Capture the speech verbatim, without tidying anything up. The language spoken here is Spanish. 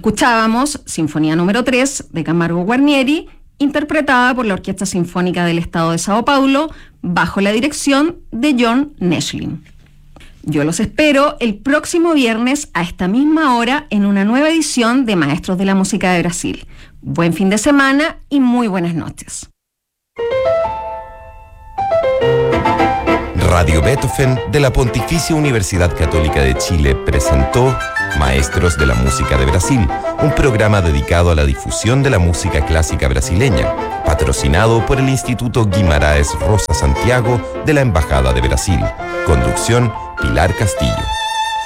escuchábamos Sinfonía número tres de Camargo Guarnieri, interpretada por la Orquesta Sinfónica del Estado de Sao Paulo, bajo la dirección de John Neschlin. Yo los espero el próximo viernes a esta misma hora en una nueva edición de Maestros de la Música de Brasil. Buen fin de semana y muy buenas noches. Radio Beethoven de la Pontificia Universidad Católica de Chile presentó Maestros de la Música de Brasil, un programa dedicado a la difusión de la música clásica brasileña, patrocinado por el Instituto Guimarães Rosa Santiago de la Embajada de Brasil. Conducción, Pilar Castillo.